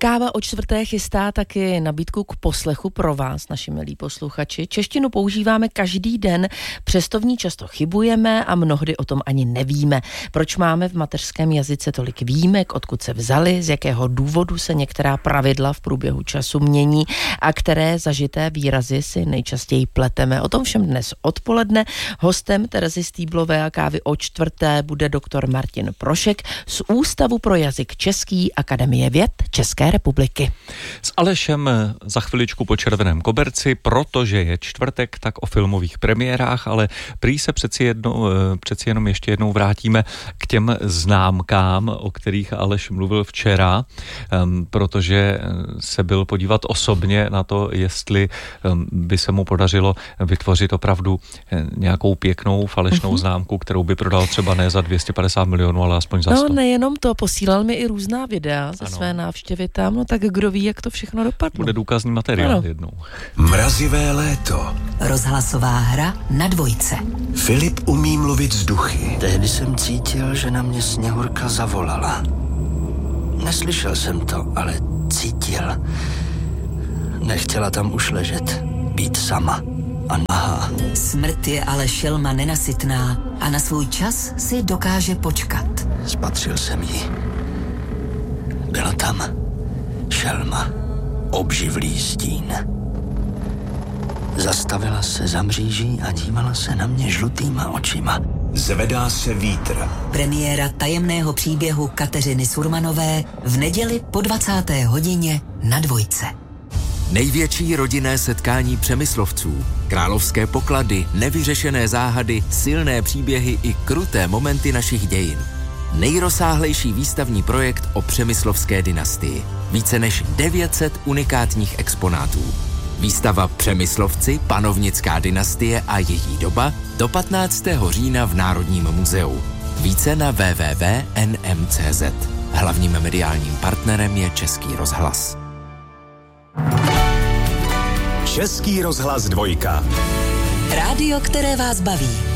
Káva o čtvrté chystá taky nabídku k poslechu pro vás, naši milí posluchači. Češtinu používáme každý den, přesto v ní často chybujeme a mnohdy o tom ani nevíme. Proč máme v mateřském jazyce tolik výjimek, odkud se vzaly, z jakého důvodu se některá pravidla v průběhu času mění a které zažité výrazy si nejčastěji pleteme. O tom všem dnes odpoledne. Hostem Terezy Stýblové a Kávy o čtvrté bude doktor Martin Prošek z Ústavu pro jazyk český Akademie věd České republiky. S Alešem za chviličku po červeném koberci, protože je čtvrtek, tak o filmových premiérách, ale prý se přeci jenom ještě jednou vrátíme k těm známkám, o kterých Aleš mluvil včera, protože se byl podívat osobně na to, jestli by se mu podařilo vytvořit opravdu nějakou pěknou falešnou známku, kterou by prodal třeba ne za 250 milionů, ale aspoň za 100. No nejenom to, posílal mi i různá videa ze své návštěvy tam, no tak kdo ví, jak to všechno dopadlo. Bude důkazní materiál jednou. Mrazivé léto. Rozhlasová hra na dvojce. Filip umí mluvit s duchy. Tehdy jsem cítil, že na mě Sněhurka zavolala. Neslyšel jsem to, ale cítil. Nechtěla tam už ležet, být sama a nahá. Smrt je ale šelma nenasytná a na svůj čas si dokáže počkat. Spatřil jsem ji. Byla tam šelma, obživlý stín. Zastavila se za mříží a dívala se na mě žlutýma očima. Zvedá se vítr. Premiéra tajemného příběhu Kateřiny Surmanové v neděli po 20. hodině na dvojce. Největší rodinné setkání Přemyslovců, královské poklady, nevyřešené záhady, silné příběhy i kruté momenty našich dějin. Nejrozsáhlejší výstavní projekt o přemyslovské dynastii. Více než 900 unikátních exponátů. Výstava Přemyslovci, panovnická dynastie a její doba do 15. října v Národním muzeu. Více na www.nm.cz. Hlavním mediálním partnerem je Český rozhlas. Český rozhlas 2. Rádio, které vás baví.